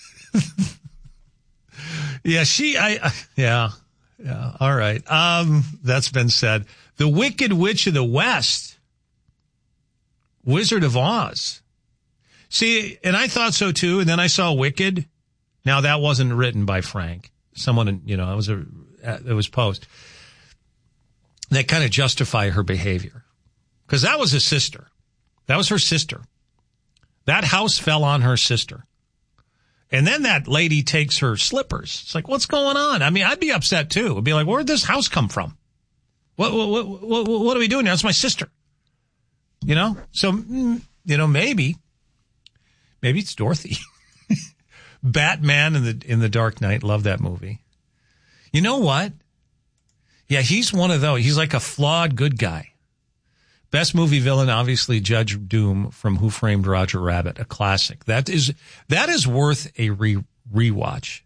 Yeah, all right. That's been said. The Wicked Witch of the West, Wizard of Oz. See, and I thought so too, and then I saw Wicked. Now that wasn't written by Frank. Someone, it was post. That kind of justify her behavior. Because that was his sister. That was her sister. That house fell on her sister. And then that lady takes her slippers. It's like, what's going on? I mean, I'd be upset too. I'd be like, where'd this house come from? What are we doing here? That's my sister. So, maybe it's Dorothy. Batman in the Dark Knight. Love that movie. You know what? Yeah, he's one of those. He's like a flawed good guy. Best movie villain, obviously, Judge Doom from Who Framed Roger Rabbit, a classic. That is worth a rewatch.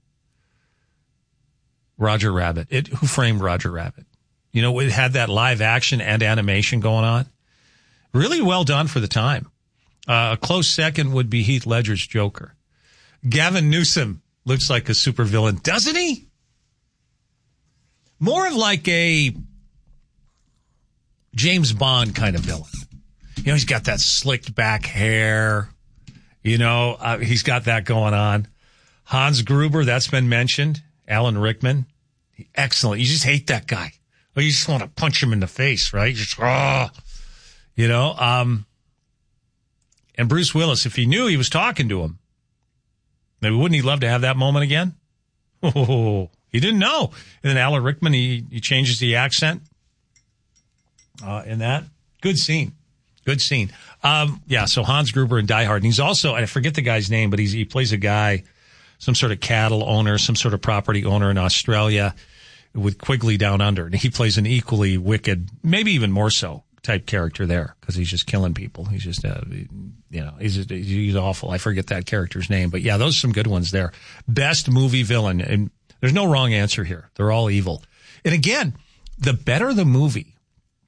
Roger Rabbit. Who Framed Roger Rabbit? It had that live action and animation going on. Really well done for the time. A close second would be Heath Ledger's Joker. Gavin Newsom looks like a supervillain, doesn't he? More of like a James Bond kind of villain. He's got that slicked back hair. He's got that going on. Hans Gruber, that's been mentioned. Alan Rickman, excellent. You just hate that guy. Or you just want to punch him in the face, right? And Bruce Willis, if he knew he was talking to him, maybe wouldn't he love to have that moment again? Oh, he didn't know. And then Alan Rickman, he changes the accent in that. Good scene. So Hans Gruber in Die Hard. And he's also, I forget the guy's name, but he plays a guy, some sort of cattle owner, some sort of property owner in Australia with Quigley Down Under. And he plays an equally wicked, maybe even more so, type character there, because he's just killing people. He's just, he's awful. I forget that character's name, but yeah, those are some good ones there. Best movie villain, and there's no wrong answer here. They're all evil. And again, the better the movie,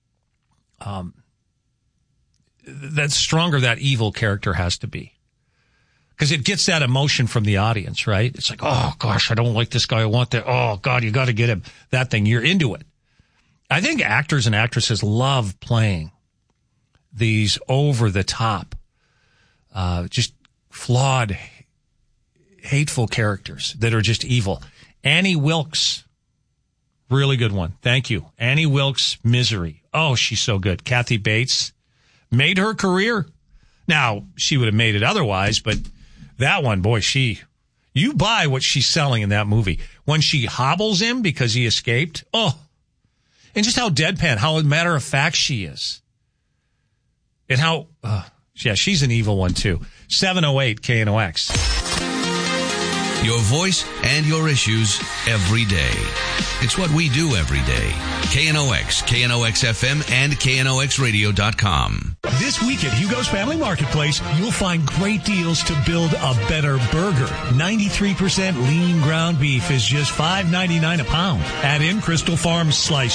the stronger that evil character has to be. Because it gets that emotion from the audience, right? It's like, oh gosh, I don't like this guy. I want that. Oh God, you got to get him. That thing, you're into it. I think actors and actresses love playing these over the top, just flawed, hateful characters that are just evil. Annie Wilkes, really good one. Thank you. Annie Wilkes, Misery. Oh, she's so good. Kathy Bates made her career. Now, she would have made it otherwise, but that one, boy, you You buy what she's selling in that movie. When she hobbles him because he escaped. Oh, and just how deadpan, how matter of fact she is. And how, yeah, she's an evil one too. 708 KNOX. Your voice and your issues every day. It's what we do every day. KNOX, KNOX-FM, and KNOXradio.com. This week at Hugo's Family Marketplace, you'll find great deals to build a better burger. 93% lean ground beef is just $5.99 a pound. Add in Crystal Farms sliced